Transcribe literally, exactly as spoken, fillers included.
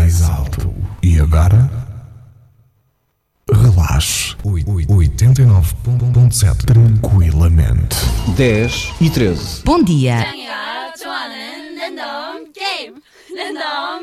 mais alto. E agora? Relaxe. oitenta e nove ponto sete. Tranquilamente. dez e treze. Bom dia. 짱이가 좋아하는 랜덤 게임 랜덤